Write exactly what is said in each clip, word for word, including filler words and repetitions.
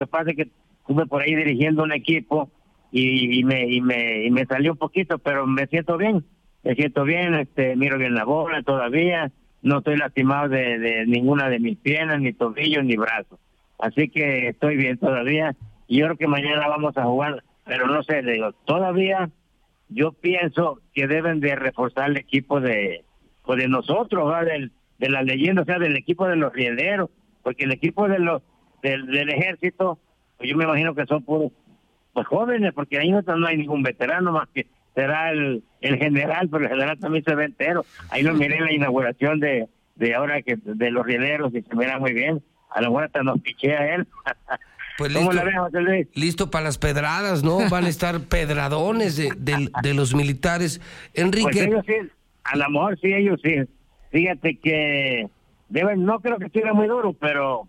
que pasa es que estuve por ahí dirigiendo un equipo y, y me y me y me salió un poquito, pero me siento bien, me siento bien, este, miro bien la bola todavía, no estoy lastimado de, de ninguna de mis piernas, ni tobillos, ni brazos, así que estoy bien todavía, y yo creo que mañana vamos a jugar, pero no sé, digo, todavía yo pienso que deben de reforzar el equipo de, pues de nosotros, ¿verdad? Del, de la leyenda, o sea, del equipo de los rieleros, porque el equipo de los del, del ejército, pues yo me imagino que son puros pues jóvenes, porque ahí no, no hay ningún veterano más que será el, el general, pero el general también se ve entero. Ahí lo miré en la inauguración de, de ahora que de los rieleros y se mira muy bien. A lo mejor hasta nos pichea él. Pues ¿Cómo listo, la ves, José Luis? Listo para las pedradas, ¿no? Van a estar pedradones de, de, de los militares. Enrique. Pues ellos sí, a lo mejor sí, ellos sí. Fíjate que deben, no creo que siga muy duro, pero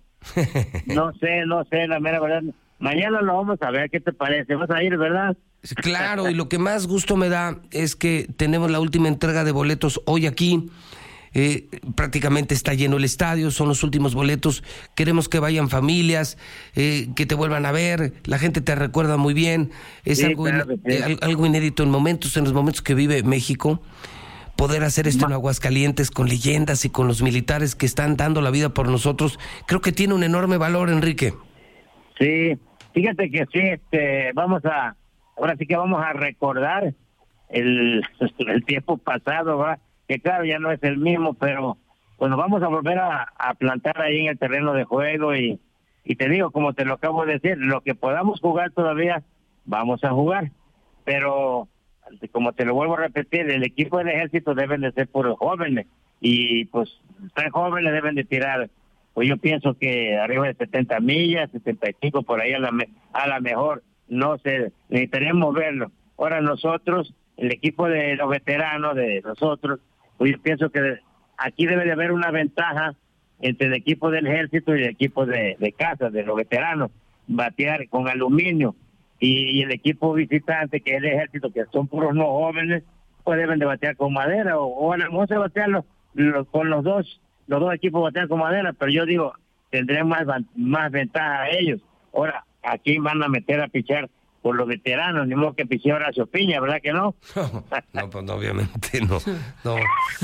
no sé, no sé, la mera verdad. Mañana lo vamos a ver, ¿qué te parece? ¿Vas a ir, verdad? Claro, y lo que más gusto me da es que tenemos la última entrega de boletos hoy aquí. Eh, prácticamente está lleno el estadio, son los últimos boletos. Queremos que vayan familias, eh, que te vuelvan a ver. La gente te recuerda muy bien. Es Sí, algo, claro, in- sí. eh, algo inédito en momentos, en los momentos que vive México. Poder hacer esto en Aguascalientes con leyendas y con los militares que están dando la vida por nosotros, creo que tiene un enorme valor, Enrique. Sí, fíjate que sí, este, vamos a, ahora sí que vamos a recordar el, el tiempo pasado, ¿verdad? Que claro, ya no es el mismo, pero bueno, vamos a volver a, a plantar ahí en el terreno de juego y, y te digo, como te lo acabo de decir, lo que podamos jugar todavía, vamos a jugar, pero como te lo vuelvo a repetir, el equipo del ejército deben de ser puros jóvenes y pues tan jóvenes deben de tirar, pues yo pienso que arriba de setenta millas, setenta y cinco por ahí a la, me, a la mejor, no sé, necesitaremos verlo. Ahora nosotros, el equipo de los veteranos, de nosotros, pues yo pienso que aquí debe de haber una ventaja entre el equipo del ejército y el equipo de, de casa, de los veteranos, batear con aluminio. Y, y el equipo visitante, que es el ejército, que son puros no jóvenes, pues deben de batear con madera, o, o a lo mejor se batean los, los, con los dos, los dos equipos batean con madera, pero yo digo, tendrán más, más ventaja a ellos. Ahora, aquí van a meter a pichar por los veteranos, ni modo que piche Horacio Piña, ¿verdad que no? No, no, pues no, obviamente no. no.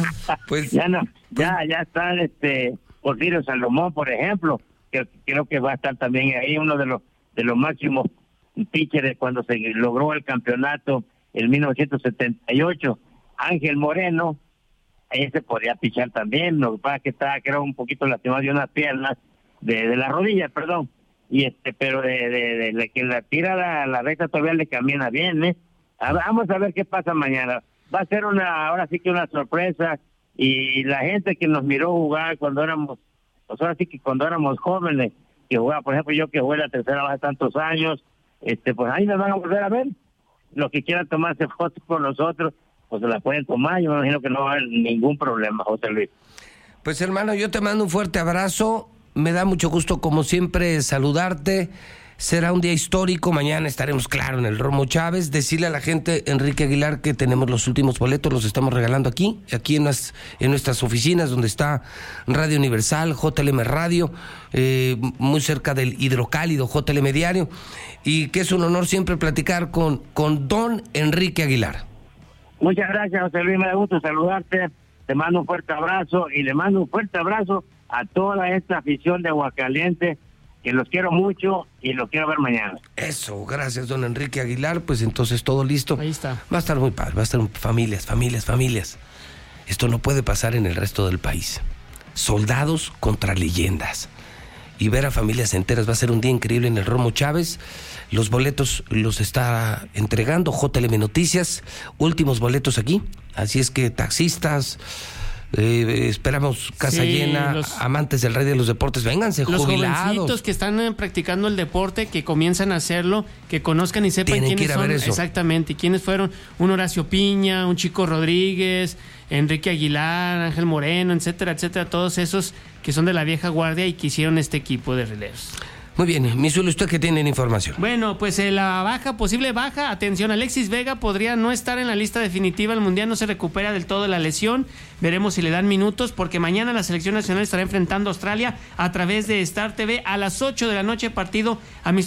Pues ya no, ya, ya están este Porfirio Salomón, por ejemplo, que creo que va a estar también ahí, uno de los de los máximos pitchers cuando se logró el campeonato en mil novecientos setenta y ocho. Ángel Moreno, ahí se podría pichar también, lo que pasa es que está, creo, un poquito lastimado de unas piernas, de, de la rodilla, perdón, y este, pero de, de, de, de que la tira la, la recta todavía le camina bien, ¿eh? A, vamos a ver qué pasa mañana. Va a ser una, ahora sí que una sorpresa, y la gente que nos miró jugar cuando éramos, pues ahora sí que cuando éramos jóvenes, que jugaba, por ejemplo, yo que jugué la tercera hace tantos años, este, pues ahí nos van a volver a ver. Los que quieran tomarse fotos con nosotros, pues se las pueden tomar. Yo me imagino que no va a haber ningún problema, José Luis. Pues hermano, yo te mando un fuerte abrazo. Me da mucho gusto, como siempre, saludarte. Será un día histórico. Mañana estaremos, claro, en el Romo Chávez. Decirle a la gente, Enrique Aguilar, que tenemos los últimos boletos, los estamos regalando aquí, aquí en, las, en nuestras oficinas, donde está Radio Universal, J L M Radio, eh, muy cerca del Hidrocálido, J L M Diario. Y que es un honor siempre platicar con, con don Enrique Aguilar. Muchas gracias, José Luis. Me da gusto saludarte. Te mando un fuerte abrazo y le mando un fuerte abrazo a toda esta afición de Aguascalientes, que los quiero mucho y los quiero ver mañana. Eso, gracias, don Enrique Aguilar. Pues entonces todo listo. Ahí está. Va a estar muy padre, va a estar familias, familias, familias. Esto no puede pasar en el resto del país. Soldados contra leyendas. Y ver a familias enteras va a ser un día increíble en el Romo Chávez. Los boletos los está entregando J L M Noticias. Últimos boletos aquí. Así es que taxistas, eh, esperamos casa Sí, llena, los- amantes del rey de los deportes, vénganse, Los jubilados. jovencitos que están eh, practicando el deporte, que comienzan a hacerlo, que conozcan y sepan Tienen que quiénes ir a ver son. eso. Exactamente, y quiénes fueron un Horacio Piña, un Chico Rodríguez, Enrique Aguilar, Ángel Moreno, etcétera, etcétera, todos esos que son de la vieja guardia y que hicieron este equipo de relevos. Muy bien, Misuli, ¿usted qué tiene información? Bueno, pues eh, la baja, posible baja, atención, Alexis Vega podría no estar en la lista definitiva, el Mundial no se recupera del todo de la lesión, veremos si le dan minutos, porque mañana la selección nacional estará enfrentando a Australia a través de Star T V a las ocho de la noche, partido amistoso